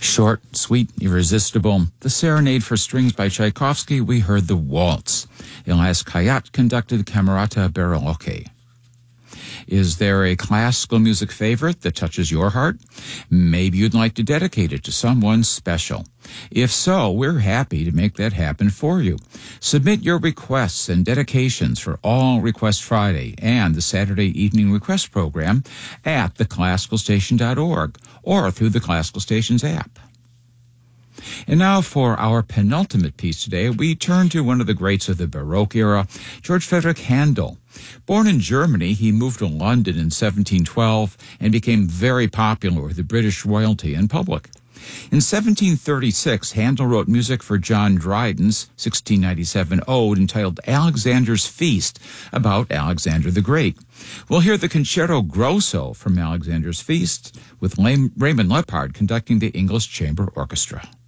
Short, sweet, irresistible. The Serenade for Strings by Tchaikovsky, we heard the Waltz. Elias Khayat conducted Camerata Barilocche. Is there a classical music favorite that touches your heart? Maybe you'd like to dedicate it to someone special. If so, we're happy to make that happen for you. Submit your requests and dedications for All Request Friday and the Saturday Evening Request Program at theclassicalstation.org or through the Classical Stations app. And now for our penultimate piece today, we turn to one of the greats of the Baroque era, George Frederick Handel. Born in Germany, he moved to London in 1712 and became very popular with the British royalty and public. In 1736, Handel wrote music for John Dryden's 1697 ode entitled Alexander's Feast, about Alexander the Great. We'll hear the Concerto Grosso from Alexander's Feast with Raymond Leppard conducting the English Chamber Orchestra.